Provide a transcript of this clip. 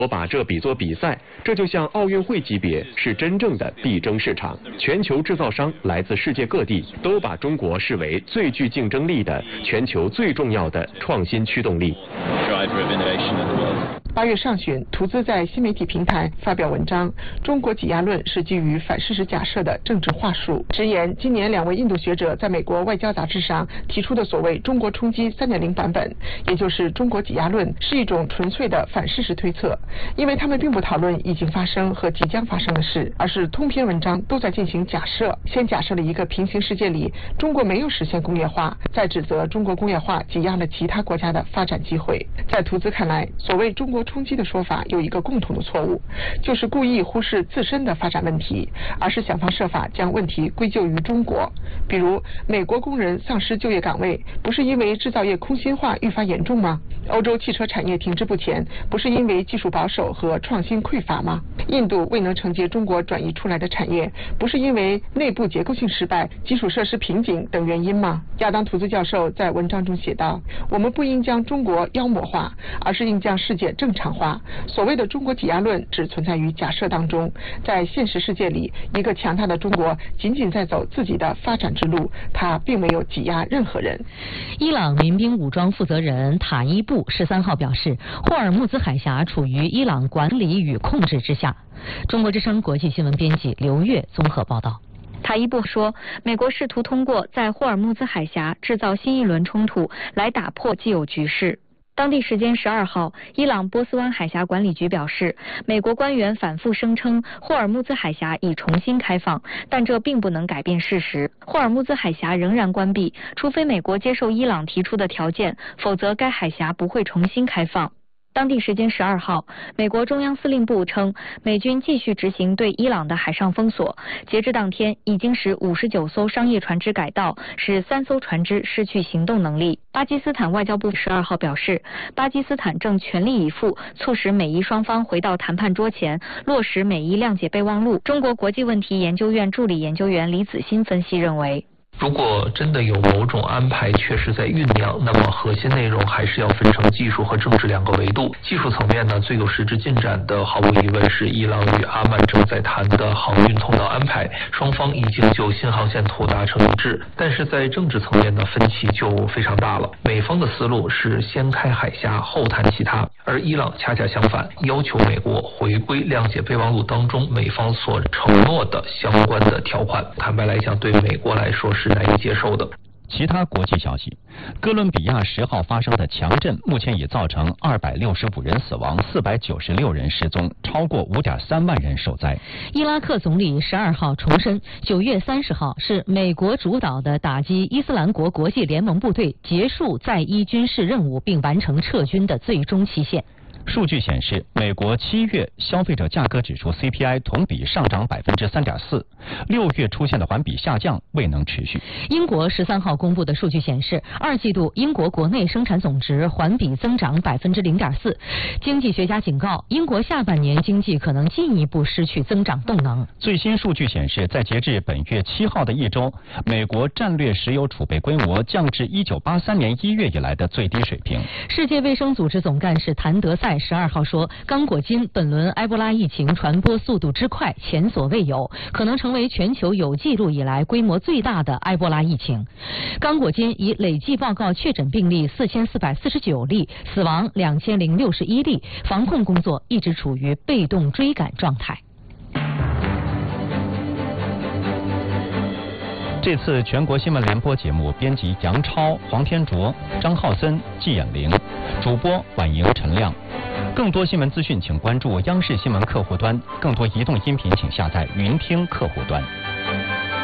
我把这比作比赛，这就像奥运会级别，是真正的必争市场。全球制造商来自世界各地，都把中国视为最具竞争力的、全球最重要的创新驱动力。 8月上旬，图兹在新媒体平台发表文章，中国挤压论是基于反事实假设的政治话术，直言今年2位印度学者在美国外交杂志上提出的所谓中国冲击 3.0 版本，也就是中国挤压论，是一种纯粹的反事实推测，因为他们并不讨论已经发生和即将发生的事，而是通篇文章都在进行假设，先假设了一个平行世界里中国没有实现工业化，再指责中国工业化挤压了其他国家的发展机会。在图兹看来，所谓中国冲击的说法有一个共同的错误，就是故意忽视自身的发展问题，而是想方设法将问题归咎于中国。比如美国工人丧失就业岗位，不是因为制造业空心化愈发严重吗？欧洲汽车产业停滞不前，不是因为技术保守和创新匮乏吗？印度未能承接中国转移出来的产业，不是因为内部结构性失败、基础设施瓶颈等原因吗？亚当·图兹教授在文章中写道，我们不应将中国妖魔化，而是应将世界正常化。所谓的中国挤压论只存在于假设当中，在现实世界里，一个强大的中国仅仅在走自己的发展之路，它并没有挤压任何人。 伊朗民兵武装负责人塔伊布13号表示，霍尔木兹海峡处于伊朗管理与控制之下。中国之声国际新闻编辑刘月综合报道。 塔伊布说，美国试图通过在霍尔木兹海峡制造新一轮冲突来打破既有局势。当地时间12号，伊朗波斯湾海峡管理局表示，美国官员反复声称霍尔木兹海峡已重新开放，但这并不能改变事实。霍尔木兹海峡仍然关闭，除非美国接受伊朗提出的条件，否则该海峡不会重新开放。当地时间12号，美国中央司令部称，美军继续执行对伊朗的海上封锁，截至当天，已经使59艘商业船只改道，使3艘船只失去行动能力。巴基斯坦外交部12号表示，巴基斯坦正全力以赴促使美伊双方回到谈判桌前，落实美伊谅解备忘录。中国国际问题研究院助理研究员李子欣分析认为， 如果真的有某种安排确实在酝酿，那么核心内容还是要分成技术和政治2个维度。技术层面呢，最有实质进展的毫无疑问是伊朗与阿曼正在谈的航运通道安排，双方已经就新航线图达成一致。但是在政治层面的分歧就非常大了。美方的思路是先开海峡后谈其他，而伊朗恰恰相反，要求美国回归谅解备忘录当中美方所承诺的相关的条款。坦白来讲，对美国来说是难以接受的。 其他国际消息，哥伦比亚10号发生的强震目前已造成265人死亡，496人失踪，超过5.3万人受灾。 伊拉克总理12号重申，9月30号是美国主导的打击伊斯兰国国际联盟部队结束在伊军事任务并完成撤军的最终期限。 数据显示，美国7月消费者价格指数 CPI 同比上涨3.4%，6月出现的环比下降未能持续。 英国13号公布的数据显示，2季度英国国内生产总值环比增长0.4%。经济学家警告，英国下半年经济可能进一步失去增长动能。 最新数据显示，在截至本月7号的一周，美国战略石油储备规模降至1983年1月以来的最低水平。 世界卫生组织总干事谭德赛12号说，刚果金本轮埃博拉疫情传播速度之快前所未有，可能成为全球有记录以来规模最大的埃博拉疫情。刚果金已累计报告确诊病例4449例，死亡2061例，防控工作一直处于被动追赶状态。 这次全国新闻联播节目编辑杨超、黄天卓、张浩森、季衍玲，主播婉莹、陈亮。更多新闻资讯请关注央视新闻客户端，更多移动音频请下载云听客户端。